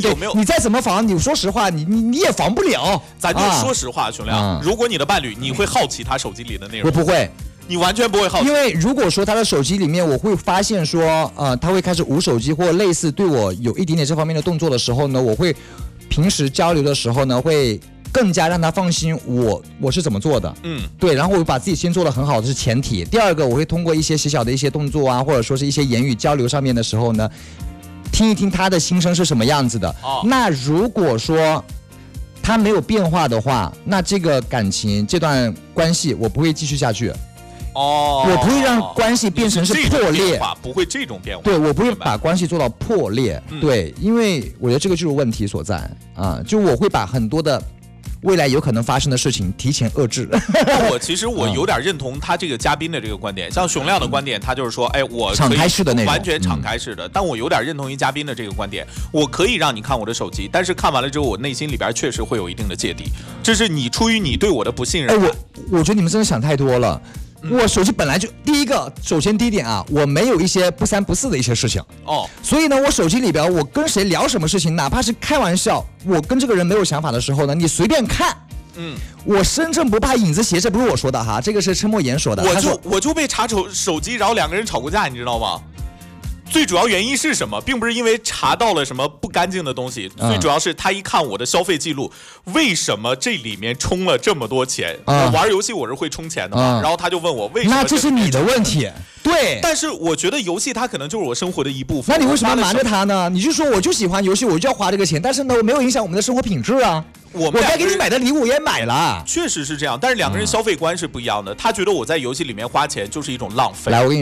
有没有？ 你再怎么防，你说实话，你也防不了。 咱就说实话，熊亮，如果你的伴侣，你会好奇他手机里的内容？ 我不会。 你完全不会好奇， 因为如果说他的手机里面，我会发现说，他会开始捂手机或类似对我有一点点这方面的动作的时候呢，我会平时交流的时候呢，会更加让他放心我是怎么做的，对，然后我把自己先做得很好，这是前提。第二个，我会通过一些小的一些动作啊，或者说是一些言语交流上面的时候呢，听一听他的心声是什么样子的。那如果说他没有变化的话，那这个感情这段关系我不会继续下去。我不会让关系变成是破裂， 不会这种变化。 对，我不会把关系做到破裂。对，因为我觉得这个就是问题所在啊，就我会把很多的未来有可能发生的事情提前遏制。 其实我有点认同他这个嘉宾的这个观点，像熊亮的观点，他就是说，哎，我敞开式的那种， 完全敞开式的。但我有点认同于嘉宾的这个观点，我可以让你看我的手机，但是看完了之后，我内心里边确实会有一定的芥蒂，这是你出于你对我的不信任。 我觉得你们真的想太多了。我手机本来就首先第一点啊，我没有一些不三不四的一些事情所以呢，我手机里边我跟谁聊什么事情，哪怕是开玩笑，我跟这个人没有想法的时候呢，你随便看。我身正不怕影子斜，这不是我说的哈，这个是陈默言说的。 我就被查手机，然后两个人吵过架，你知道吗？最主要原因是什么？并不是因为查到了什么不干净的东西，最主要是他一看我的消费记录，为什么这里面充了这么多钱？我玩游戏我是会充钱的嘛，然后他就问我为什么？ 那这是你的问题。对， 但是我觉得游戏它可能就是我生活的一部分。 那你为什么瞒着他呢？你就说我就喜欢游戏，我就要花这个钱，但是呢，我没有影响我们的生活品质啊。我该给你买的礼物也买了， 确实是这样，但是两个人消费观是不一样的。他觉得我在游戏里面花钱就是一种浪费。 来，我给你